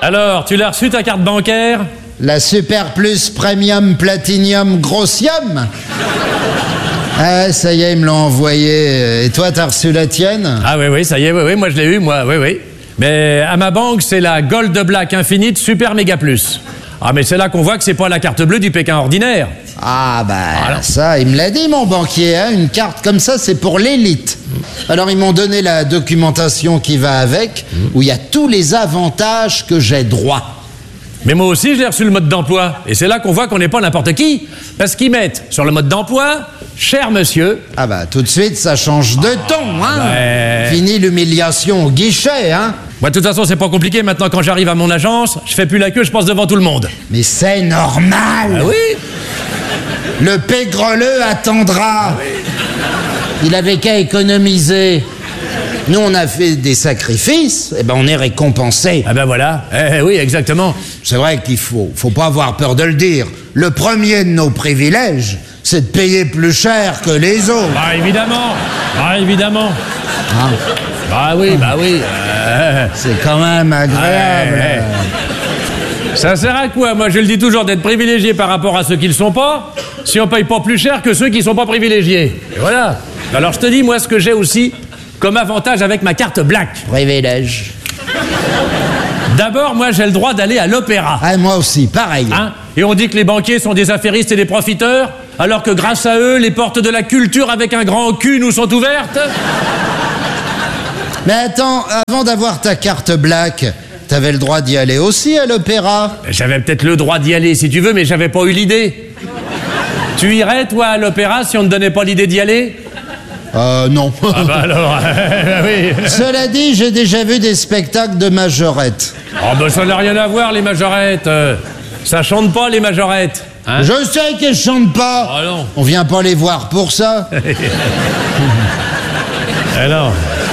Alors, tu l'as reçu ta carte bancaire? La Super Plus Premium Platinum Grossium. Ah, ça y est, ils me l'ont envoyé. Et toi, t'as reçu la tienne? Ah oui, ça y est, oui, moi je l'ai eu, oui. Mais à ma banque, c'est la Gold Black Infinite Super Méga Plus. Ah, mais c'est là qu'on voit que c'est pas la carte bleue du Pékin ordinaire. Ah, bah, ça, il me l'a dit, mon banquier, hein. Une carte comme ça, c'est pour l'élite. Alors, ils m'ont donné la documentation qui va avec, où il y a tous les avantages que j'ai droit. Mais moi aussi, j'ai reçu le mode d'emploi. Et c'est là qu'on voit qu'on n'est pas n'importe qui. Parce qu'ils mettent sur le mode d'emploi, cher monsieur. Ah bah, tout de suite, ça change de ton, hein. Ouais. Fini l'humiliation au guichet, hein. Moi, de toute façon, c'est pas compliqué. Maintenant, quand j'arrive à mon agence, je fais plus la queue, je passe devant tout le monde. Mais c'est normal. Ah oui? Le pégreleux attendra. Il avait qu'à économiser. Nous, on a fait des sacrifices, et ben on est récompensé. Ah ben voilà, oui, exactement. C'est vrai qu'il faut pas avoir peur de le dire. Le premier de nos privilèges, c'est de payer plus cher que les autres. Ah, évidemment. Hein? Bah oui. C'est quand même agréable. Ça sert à quoi? Moi, je le dis toujours, d'être privilégié par rapport à ceux qui le sont pas, si on paye pas plus cher que ceux qui sont pas privilégiés. Et voilà. Alors, je te dis, moi, ce que j'ai aussi comme avantage avec ma carte Black. Privilège. D'abord, moi, j'ai le droit d'aller à l'opéra. Ah, moi aussi, pareil. Hein? Et on dit que les banquiers sont des affairistes et des profiteurs, alors que grâce à eux, les portes de la culture avec un grand cul nous sont ouvertes. Mais attends, avant d'avoir ta carte Black, t'avais le droit d'y aller aussi à l'opéra? J'avais peut-être le droit d'y aller si tu veux, mais j'avais pas eu l'idée. Tu irais, toi, à l'opéra si on ne donnait pas l'idée d'y aller? Non. Ah bah alors, oui. Cela dit, j'ai déjà vu des spectacles de majorettes. Oh bah ça n'a rien à voir, les majorettes. Ça chante pas, les majorettes. Hein? Je sais qu'elles chantent pas. Oh non. On vient pas les voir pour ça. Alors.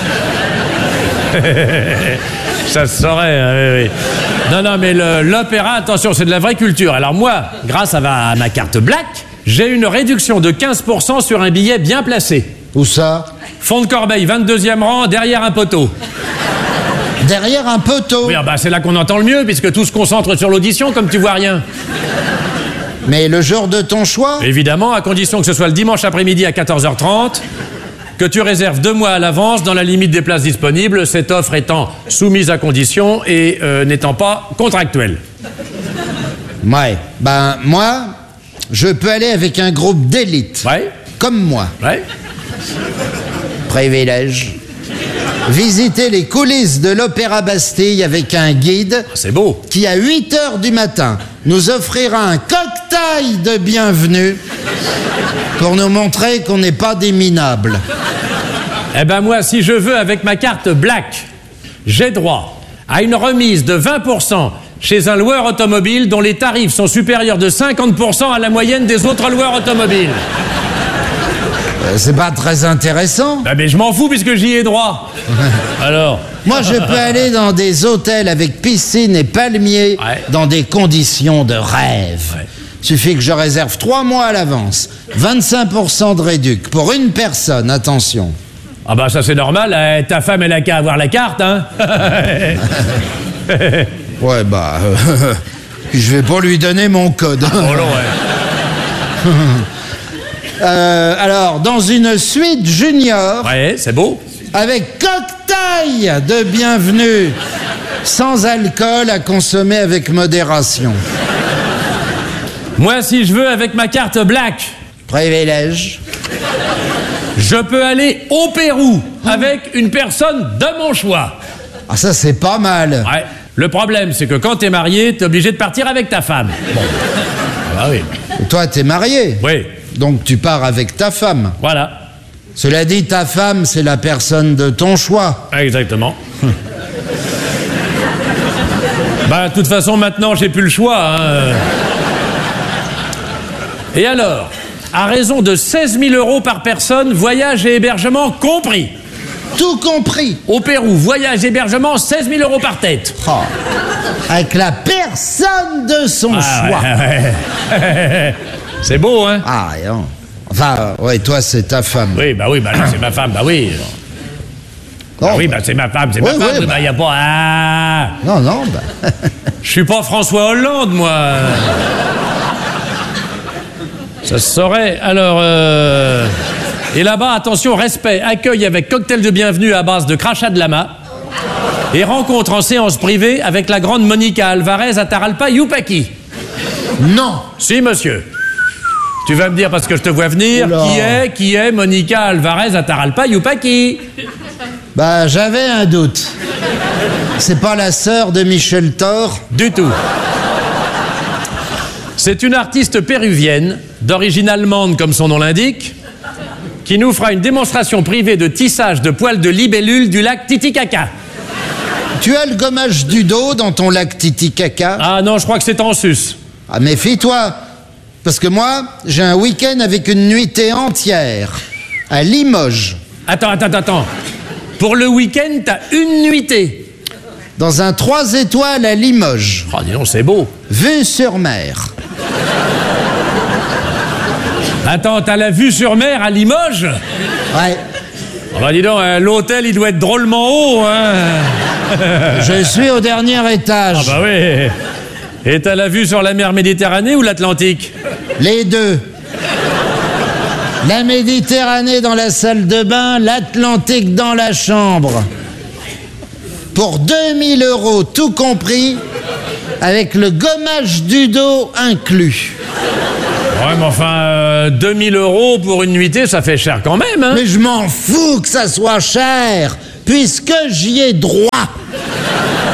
Ça se saurait, hein, oui. Non, mais l'opéra, attention, c'est de la vraie culture. Alors moi, grâce à ma carte Black, j'ai une réduction de 15% sur un billet bien placé. Où ça? Fond de Corbeil, 22e rang, derrière un poteau. Derrière un poteau? Oui, bah c'est là qu'on entend le mieux, puisque tout se concentre sur l'audition, comme tu vois rien. Mais le jour de ton choix? Évidemment, à condition que ce soit le dimanche après-midi à 14h30, que tu réserves 2 mois à l'avance dans la limite des places disponibles, cette offre étant soumise à condition et n'étant pas contractuelle. Ouais, ben moi, je peux aller avec un groupe d'élite. Ouais. Comme moi. Ouais. Privilège. Visiter les coulisses de l'Opéra Bastille avec un guide. C'est beau. Qui, à 8h du matin, nous offrira un cocktail de bienvenue pour nous montrer qu'on n'est pas des minables. Eh ben moi, si je veux, avec ma carte Black, j'ai droit à une remise de 20% chez un loueur automobile dont les tarifs sont supérieurs de 50% à la moyenne des autres loueurs automobiles. C'est pas très intéressant. Ah mais je m'en fous puisque j'y ai droit. Alors? Moi, je peux aller dans des hôtels avec piscine et palmiers, dans des conditions de rêve. Ouais. Suffit que je réserve 3 mois à l'avance. 25% de réduc pour une personne, attention. Ah bah ça c'est normal, ta femme elle a qu'à avoir la carte, hein. Ouais, bah... je vais pas lui donner mon code. Oh non, ouais. Alors, dans une suite junior... Ouais, c'est beau. Avec cocktail de bienvenue, sans alcool à consommer avec modération. Moi, si je veux, avec ma carte Black... Privilège. Je peux aller au Pérou avec une personne de mon choix. Ah, ça, c'est pas mal. Ouais. Le problème, c'est que quand t'es marié, t'es obligé de partir avec ta femme. Bon. Ah oui. Et toi, t'es marié. Oui. Donc, tu pars avec ta femme. Voilà. Cela dit, ta femme, c'est la personne de ton choix. Exactement. Bah, de toute façon, maintenant, j'ai plus le choix. Hein. Et alors, à raison de 16 000 € par personne, voyage et hébergement compris. Tout compris. Au Pérou, voyage, hébergement, 16 000 € par tête. Oh. Avec la personne de son choix. Ouais. C'est beau, hein? Ah, non. Enfin, ouais, toi, c'est ta femme. Oui, bah là, c'est ma femme, bah oui. Ah oui, bah c'est ma femme, c'est ma femme. Oui, bah y a pas... Ah. Non, bah... Je suis pas François Hollande, moi. Ça se saurait. Alors, Et là-bas, attention, respect, accueil avec cocktail de bienvenue à base de crachat de lama et rencontre en séance privée avec la grande Monica Alvarez à Taralpa Youpaki. Non. Si, monsieur. Tu vas me dire, parce que je te vois venir, qui est Monica Alvarez à Taralpa Youpaki? Bah, j'avais un doute. C'est pas la sœur de Michel Thor? Du tout. C'est une artiste péruvienne, d'origine allemande comme son nom l'indique, qui nous fera une démonstration privée de tissage de poils de libellule du lac Titicaca. Tu as le gommage du dos dans ton lac Titicaca? Ah non, je crois que c'est en sus. Ah, méfie-toi, parce que moi, j'ai un week-end avec une nuitée entière, à Limoges. Attends. Pour le week-end, t'as une nuitée. Dans un 3 étoiles à Limoges. Oh, dis donc, c'est beau. Vue sur mer. Attends, t'as la vue sur mer à Limoges? Ouais. Oh bah dis donc, l'hôtel, il doit être drôlement haut, hein. Je suis au dernier étage. Ah bah oui. Et t'as la vue sur la mer Méditerranée ou l'Atlantique? Les deux. La Méditerranée dans la salle de bain, l'Atlantique dans la chambre. Pour 2000 € tout compris, avec le gommage du dos inclus. Ouais, mais enfin, 2000 € pour une nuitée, ça fait cher quand même, hein. Mais je m'en fous que ça soit cher, puisque j'y ai droit.